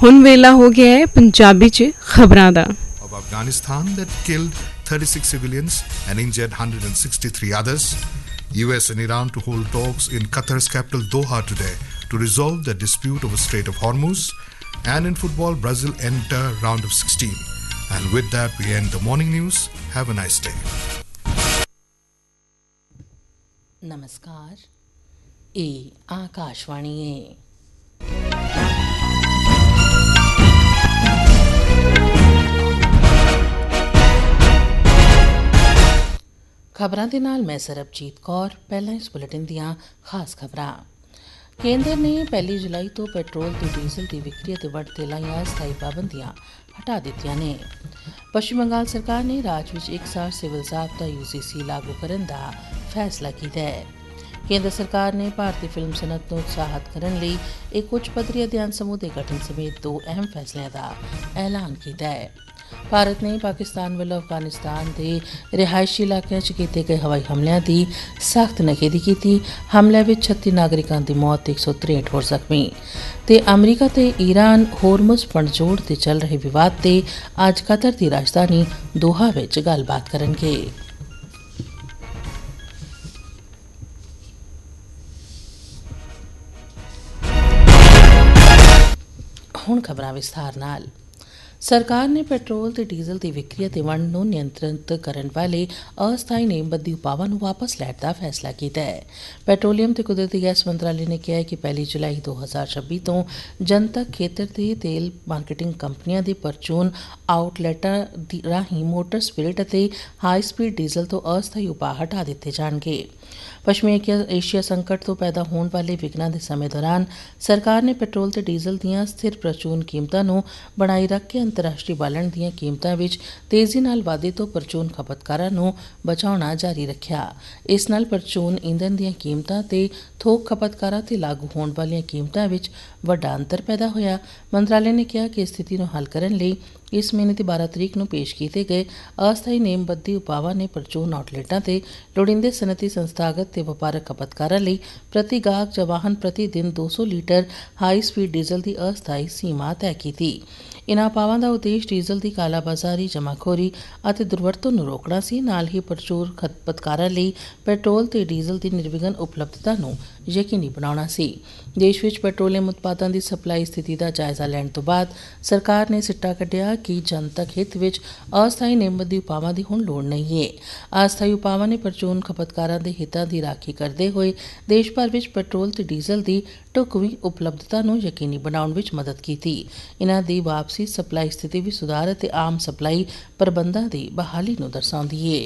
ਹੁਣ ਵੇਲਾ ਹੋ ਗਿਆ ਹੈ ਪੰਜਾਬੀ 'ਚ ਖਬਰਾਂ ਦਾ। Of Afghanistan that killed 36 civilians and injured 163 others. US and Iran to hold talks in Qatar's capital Doha today to resolve the dispute over Strait of Hormuz. And in football, Brazil enter round of 16. And with that, we end the morning news. Have a nice day. नमस्कार, ये आकाशवाणी है। खबरां दे नाल मैं सरबजीत कौर। पहलां इस bulletin दियां खास खबरां। केंद्र ने 1 जुलाई तो पेट्रोल ते डीजल की विक्री ते वंड ते लाईयां स्थाई पाबंदियां हटा दित्तियां ने। पश्चिम बंगाल सरकार ने राज्य विच एकसार सिविल ज़ाब्ता UCC लागू करन दा फैसला कीता है। केंद्र सरकार ने भारतीय फिल्म सनत नूं उत्साहित करन लई एक उच्च पद्धरी अध्ययन समूह दे गठन समेत 2 अहम फैसलिਆਂ ਦਾ ऐलान कीता है। भारत ने पाकिस्तान वालों अफगानिस्तान के रिहायशी इलाकों च किए गए हवाई हमलों की सख्त नखेदी की। हमले में 36 नागरिकों की मौत, 163 होर जख्मी। ते अमरीका ते ईरान होरमुज़ पणजोड़ ते चल रहे विवाद ते अज कतर की राजधानी दोहा विच गलबात करनगे। हुण खबरां विस्तार नाल। सरकार ने पेट्रोल ते डीजल की विक्री ते वंड नूं नियंत्रित करने वाले अस्थाई नेमबद्धी उपावां नूं वापस लैण दा फैसला कीता है। पेट्रोलियम ते कुदरती गैस मंत्रालय ने कहा है कि 1 जुलाई 2026 तो जनतक खेतर ते तेल मार्केटिंग कंपनियां दे परचून आउटलैटां राहीं मोटर स्पिरिट अते हाई स्पीड डीजल तो अस्थाई उपाਅ हटा दिते जाणगे। पश्चिमी एशिया संकट तो पैदा होने वाले विघ्नां दे समय दौरान सरकार ने पेट्रोल ते डीजल दीयां स्थिर परचून कीमतां नूं बनाई रख के अंतर्राष्ट्रीय बालन दीयां कीमतां विच तेजी नाल वाधे तो परचून खपतकारां नूं बचाउणा जारी रखिया। इस नाल परचून ईंधन दीयां कीमतां ते थोक खपतकारां ते लागू होण वालीआं कीमतां विच वड्डा अंतर पैदा होया। मंत्रालय ने कहा कि इस स्थिति नूं हल करन लई इस महीने की 12 तरीक नूं पेश किए गए अस्थाई नेमबद्धी उपावां ने परचून आउटलेटां ते लोड़ींदे सनती संस्थागत ते वपारक खपतकारां लई प्रति गाहक जां वाहन प्रति दिन 200 लीटर हाई स्पीड डीजल की अस्थाई सीमा तय की। इन्हां उपावां दा उद्देश डीजल की कालाबाजारी, जमाखोरी अते दुर्वरतों नूं रोकना सी। नाल ही परचून खपतकारां लई पेट्रोल ते डीजल की निर्विघन उपलब्धता नूं यकीनी बनाउणा सी। देश विच पेट्रोलियम उत्पादां की सप्लाई स्थिति का जायजा लैण तो बाद सरकार ने सिट्टा कड्ढिया कि जनतक हित विच अस्थाई नेमबद्धी उपावां की हुण लोड़ नहीं है। अस्थाई उपावां ने परचून खपतकारां दे हितां दी राखी करदे होए देश भर विच पेट्रोल ते डीजल की ढुकवीं उपलब्धता नूं यकीनी बनाउण विच मदद कीती। इन्हां दी वापसी सप्लाई स्थिति विच सुधार अते आम सप्लाई प्रबंधां दी बहाली नूं दर्शाउंदी है।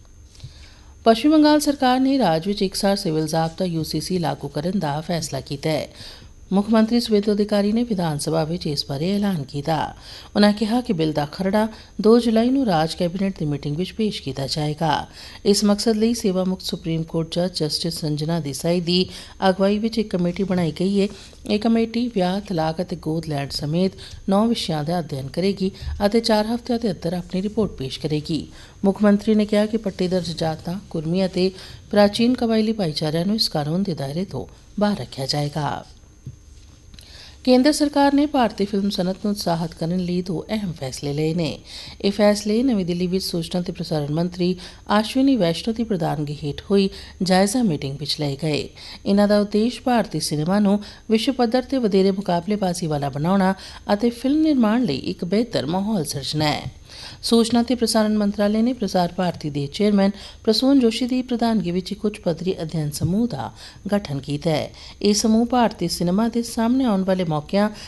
पश्चिम बंगाल सरकार ने राज्य विच एकसार सिविल ज़ाब्ता UCC लागू करन दा फैसला कीता है। मुख्यमंत्री सुवेंदु अधिकारी ने विधान सभा में इस बारे ऐलान किया। उन्होंने कहा कि बिल का खरड़ा 2 जुलाई नूं राज कैबिनेट की मीटिंग में पेश किया जाएगा। इस मकसद लिए सेवा मुक्त सुप्रीम कोर्ट जज जस्टिस संजना देसाई की अगवाई में एक कमेटी बनाई गई है। यह कमेटी ब्याह, तलाक अते गोद लैण समेत 9 विषयां का अध्ययन करेगी और 4 हफ्तिਆਂ के अंदर अपनी रिपोर्ट पेश करेगी। मुख्यमंत्री ने कहा कि पट्टीदर्ज जातां, कुर्मी अते प्राचीन कबायली भाईचारिਆਂ नूं इस कानून के दायरे तो बाहर रखा जाएगा। केंद्र सरकार ने भारतीय फिल्म सनत नूं उत्साहित करने लिए 2 अहम फैसले लिए ने। ये फैसले नवी दिल्ली विच सूचना ते प्रसारण मंत्री अश्विनी वैष्णो की प्रधानगी हेठ हुई जायजा मीटिंग विच लए गए। इन्हां दा उद्देश भारतीय सिनेमा नूं विश्व पद्धर ते वधेरे मुकाबलेबाजी वाला बनाउणा अते फिल्म निर्माण लई एक बेहतर माहौल सिरजना है। सूचना ते प्रसारण मंत्रालय ने प्रसार भारती दे चेयरमैन प्रसून जोशी की प्रधानगी विच एक उच्च पद्धरी अध्ययन समूह का गठन किया है। यह समूह भारतीय सिनेमा के सामने आने वाले मौकों